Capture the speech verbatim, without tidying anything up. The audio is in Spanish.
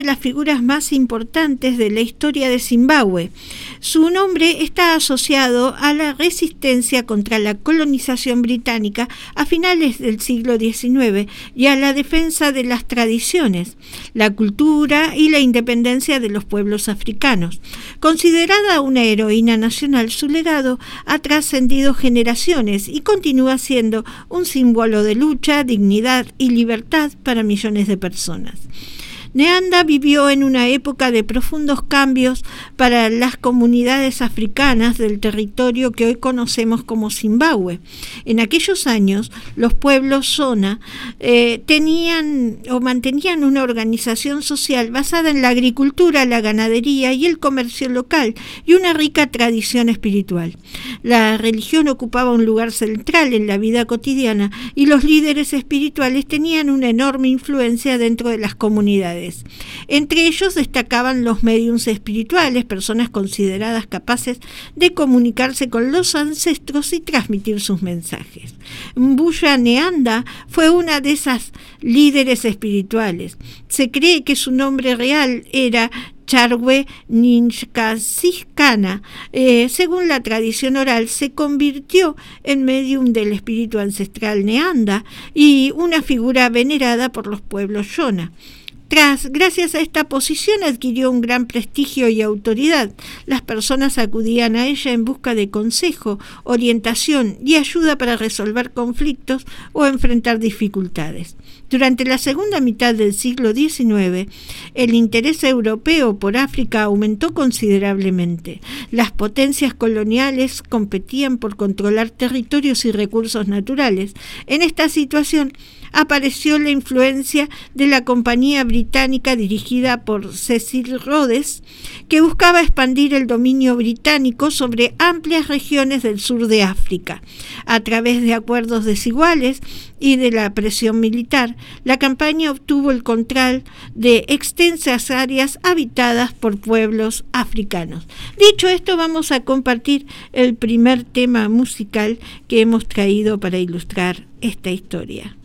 las figuras más importantes de la historia de Zimbabue. Su nombre está asociado a la resistencia contra la colonización británica a finales del siglo diecinueve y a la defensa de las tradiciones, la cultura y la independencia de los pueblos africanos. Considerada una heroína nacional, su legado ha trascendido generaciones y continúa siendo un símbolo de lucha, dignidad y libertad para millones de personas. Neanda vivió en una época de profundos cambios para las comunidades africanas del territorio que hoy conocemos como Zimbabue. En aquellos años, los pueblos Shona eh, tenían o mantenían una organización social basada en la agricultura, la ganadería y el comercio local y una rica tradición espiritual. La religión ocupaba un lugar central en la vida cotidiana y los líderes espirituales tenían una enorme influencia dentro de las comunidades. Entre ellos destacaban los médiums espirituales, personas consideradas capaces de comunicarse con los ancestros y transmitir sus mensajes. Mbuya Neanda fue una de esas líderes espirituales. Se cree que su nombre real era Charwe Ninchkasiskana. Eh, según la tradición oral, se convirtió en médium del espíritu ancestral Neanda y una figura venerada por los pueblos Shona. Tras, gracias a esta posición adquirió un gran prestigio y autoridad. Las personas acudían a ella en busca de consejo, orientación y ayuda para resolver conflictos o enfrentar dificultades. Durante la segunda mitad del siglo diecinueve, el interés europeo por África aumentó considerablemente. Las potencias coloniales competían por controlar territorios y recursos naturales. En esta situación apareció la influencia de la Compañía Británica dirigida por Cecil Rhodes, que buscaba expandir el dominio británico sobre amplias regiones del sur de África. A través de acuerdos desiguales y de la presión militar, la campaña obtuvo el control de extensas áreas habitadas por pueblos africanos. Dicho esto, vamos a compartir el primer tema musical que hemos traído para ilustrar esta historia.